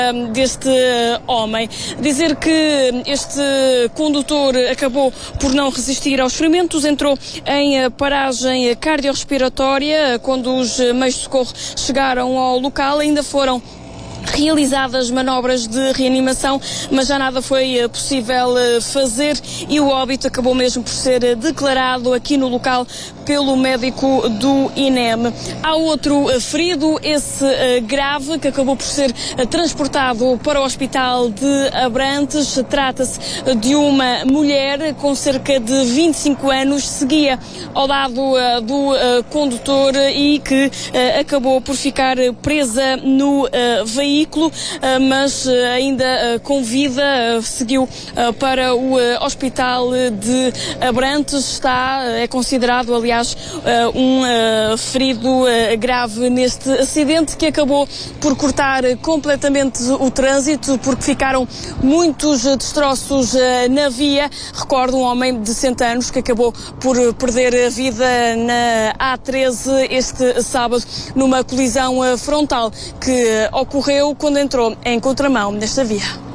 deste homem. Dizer que este condutor acabou por não resistir aos ferimentos, entrou em paragem cardiorrespiratória quando os meios de socorro chegaram ao local. Ainda foram realizadas manobras de reanimação, mas já nada foi possível fazer e o óbito acabou mesmo por ser declarado aqui no local pelo médico do INEM. Há outro ferido, esse grave, que acabou por ser transportado para o hospital de Abrantes. Trata-se de uma mulher com cerca de 25 anos, seguia ao lado do condutor e que acabou por ficar presa no veículo, mas ainda com vida, seguiu para o hospital de Abrantes. É considerado, aliás, um ferido grave neste acidente que acabou por cortar completamente o trânsito, porque ficaram muitos destroços na via. Recordo um homem de 60 anos que acabou por perder a vida na A13 este sábado numa colisão frontal que ocorreu quando entrou em contramão nesta via.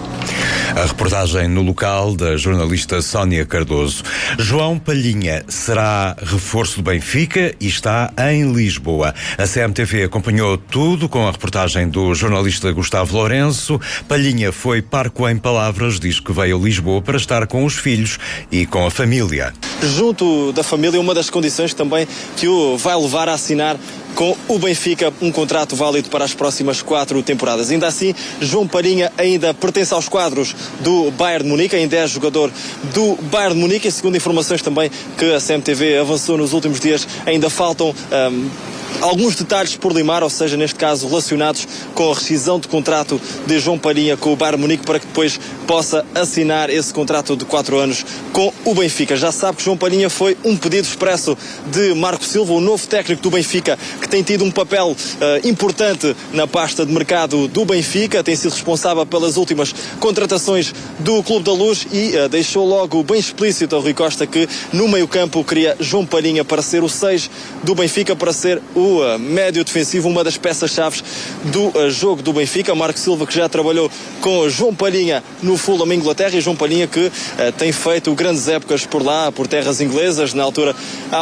A reportagem no local da jornalista Sónia Cardoso. João Palhinha será reforço do Benfica e está em Lisboa. A CMTV acompanhou tudo com a reportagem do jornalista Gustavo Lourenço. Palhinha foi parco em palavras, diz que veio a Lisboa para estar com os filhos e com a família. Junto da família, uma das condições também que o vai levar a assinar com o Benfica um contrato válido para as próximas 4 temporadas. Ainda assim, João Palhinha ainda pertence aos quadros do Bayern de Munique, ainda é jogador do Bayern de Munique, e segundo informações também que a CMTV avançou nos últimos dias, ainda faltam alguns detalhes por limar, ou seja, neste caso relacionados com a rescisão de contrato de João Palhinha com o Bayern de Munique, para que depois possa assinar esse contrato de 4 anos com o Benfica. Já sabe que João Palhinha foi um pedido expresso de Marco Silva, o novo técnico do Benfica, que tem tido um papel importante na pasta de mercado do Benfica, tem sido responsável pelas últimas contratações do Clube da Luz e deixou logo bem explícito ao Rui Costa que no meio-campo queria João Palhinha para ser o 6 do Benfica, para ser o médio defensivo, uma das peças-chave do jogo do Benfica. Marco Silva, que já trabalhou com João Palhinha no Fulham, Inglaterra, e João Palhinha que tem feito grandes épocas por lá, por terras inglesas, na altura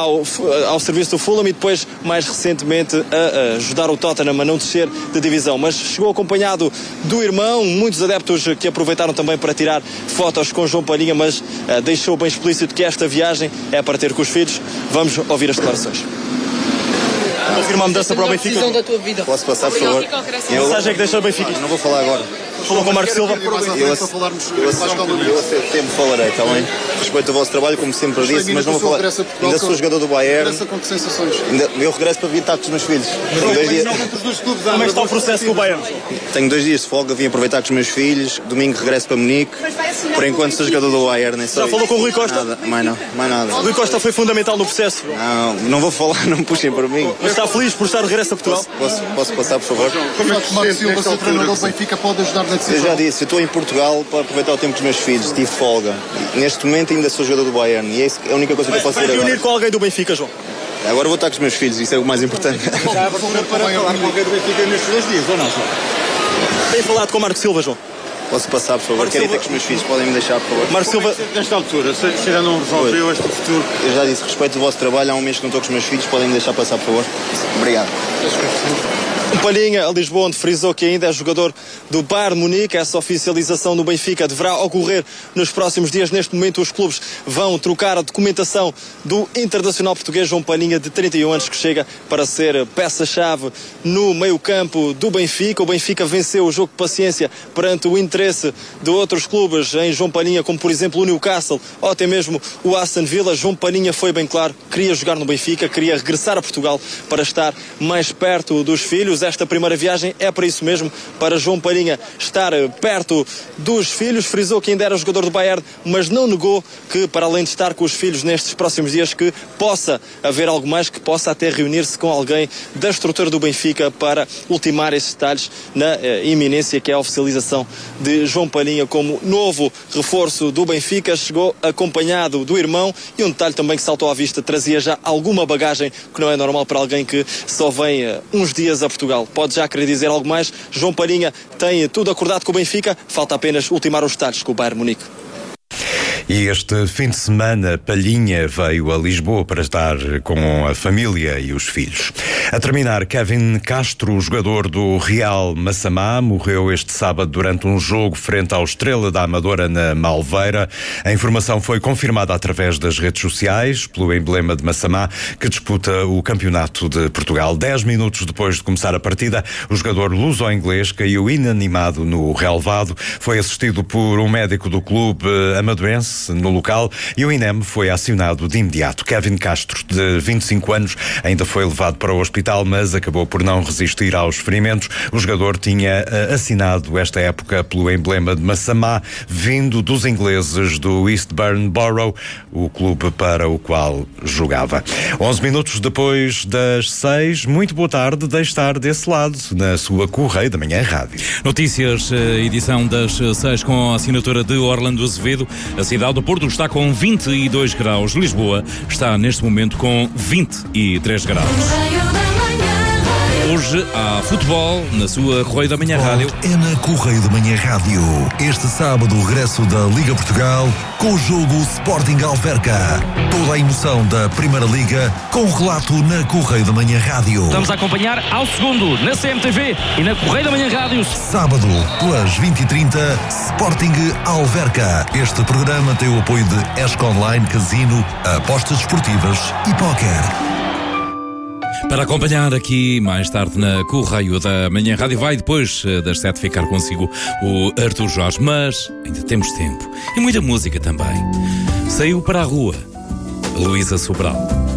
ao serviço do Fulham e depois, mais recentemente, a ajudar o Tottenham a não descer de divisão. Mas chegou acompanhado do irmão, muitos adeptos que aproveitaram também para tirar fotos com João Palhinha, mas deixou bem explícito que esta viagem é para ter com os filhos. Vamos ouvir as declarações. Confirma a mudança para o Benfica? Posso passar, por favor? Que mensagem é que deixa o Benfica? Não vou falar agora. Falou com o Marco Silva? Eu a tempo falarei, está bem? Respeito o vosso trabalho, como sempre disse, mas não vou falar. Ainda sou jogador do Bayern. Com que sensações? Eu regresso para vir estar com os meus filhos. Como é que está o processo com o Bayern? Tenho 2 dias de folga, vim aproveitar com os meus filhos. Domingo regresso para Munique. Por enquanto sou jogador do Bayern. Já falou com o Rui Costa? Mais nada. O Rui Costa foi fundamental no processo? Não vou falar, não me puxem para mim. Mas está feliz por estar de regresso a Portugal? Posso passar, por favor? Como é que Marco Silva, seu treinador do Benfica, pode ajudar na decisão? Eu já disse, eu estou em Portugal para aproveitar o tempo dos meus filhos, tive folga. Neste momento ainda sou jogador do Bayern e é a única coisa que eu posso dizer agora. Vai reunir com alguém do Benfica, João? Agora vou estar com os meus filhos, isso é o mais importante. Já para falar com alguém do Benfica nestes 2 dias, ou não, João? Tem falado com o Marco Silva, João? Posso passar, por favor? Quero ir ter com os meus filhos, podem me deixar, por favor? Marco Silva, nesta altura, se ainda não resolveu este futuro... Eu já disse, respeito o vosso trabalho, há um mês que não estou com os meus filhos, podem me deixar passar, por favor? Obrigado. Palhinha, a Lisboa, onde frisou que ainda é jogador do Bayern de Munique. Essa oficialização no Benfica deverá ocorrer nos próximos dias. Neste momento os clubes vão trocar a documentação do internacional português João Palhinha, de 31 anos, que chega para ser peça-chave no meio-campo do Benfica. O Benfica venceu o jogo de paciência perante o interesse de outros clubes em João Palhinha, como por exemplo o Newcastle ou até mesmo o Aston Villa. João Palhinha foi bem claro, queria jogar no Benfica, queria regressar a Portugal para estar mais perto dos filhos. Esta primeira viagem é para isso mesmo, para João Palhinha estar perto dos filhos. Frisou que ainda era jogador do Bayern, mas não negou que, para além de estar com os filhos nestes próximos dias, que possa haver algo mais, que possa até reunir-se com alguém da estrutura do Benfica para ultimar esses detalhes na iminência, que é a oficialização de João Palhinha como novo reforço do Benfica. Chegou acompanhado do irmão, e um detalhe também que saltou à vista, trazia já alguma bagagem, que não é normal para alguém que só vem uns dias a Portugal. Portugal. Pode já querer dizer algo mais. João Palhinha tem tudo acordado com o Benfica, falta apenas ultimar os detalhes com o Bayern Munique. E este fim de semana, Palhinha veio a Lisboa para estar com a família e os filhos. A terminar, Kevin Castro, jogador do Real Massamá, morreu este sábado durante um jogo frente ao Estrela da Amadora na Malveira. A informação foi confirmada através das redes sociais pelo emblema de Massamá, que disputa o Campeonato de Portugal. 10 minutos depois de começar a partida, o jogador luso-inglês caiu inanimado no relvado. Foi assistido por um médico do clube amadorense no local e o INEM foi acionado de imediato. Kevin Castro, de 25 anos, ainda foi levado para o hospital, mas acabou por não resistir aos ferimentos. O jogador tinha assinado esta época pelo emblema de Massamá, vindo dos ingleses do Eastbourne Borough, o clube para o qual jogava. 11 minutos depois das 6, muito boa tarde, deixe estar desse lado, na sua Correio da Manhã Rádio. Notícias, edição das 6 com a assinatura de Orlando Azevedo. A cidade do Porto está com 22 graus. Lisboa está neste momento com 23 graus. Hoje há futebol na sua Correio da Manhã Rádio. É na Correio da Manhã Rádio. Este sábado, o regresso da Liga Portugal com o jogo Sporting Alverca. Toda a emoção da Primeira Liga com o relato na Correio da Manhã Rádio. Estamos a acompanhar ao segundo na CMTV e na Correio da Manhã Rádio. Sábado, pelas 20h30, Sporting Alverca. Este programa tem o apoio de ESC Online, Casino, apostas desportivas e póquer. Para acompanhar aqui mais tarde na Correio da Manhã Rádio, vai depois das 7 ficar consigo o Arthur Jorge, mas ainda temos tempo e muita música também. Saiu para a rua Luísa Sobral.